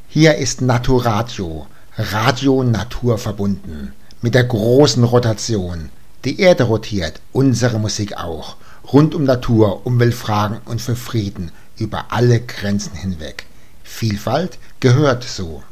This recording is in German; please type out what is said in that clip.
Hier ist Naturadio, Radio naturverbunden, mit der großen Rotation. Die Erde rotiert, unsere Musik auch. Rund um Natur, Umweltfragen und für Frieden über alle Grenzen hinweg. Vielfalt gehört so.